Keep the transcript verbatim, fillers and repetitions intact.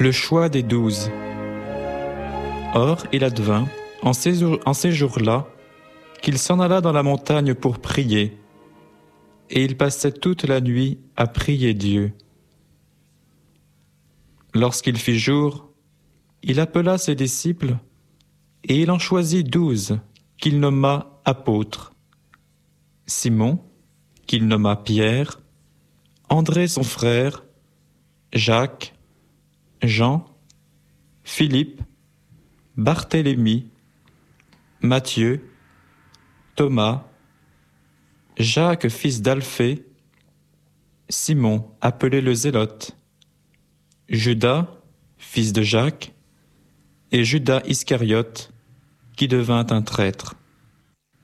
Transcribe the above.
Le choix des douze. Or, il advint, en ces, jours- en ces jours-là, qu'il s'en alla dans la montagne pour prier, et il passait toute la nuit à prier Dieu. Lorsqu'il fit jour, il appela ses disciples, et il en choisit douze, qu'il nomma apôtres. Simon, qu'il nomma Pierre, André son frère, Jacques, Jean, Philippe, Barthélemy, Matthieu, Thomas, Jacques fils d'Alphée, Simon appelé le Zélote, Judas, fils de Jacques, et Judas Iscariote, qui devint un traître.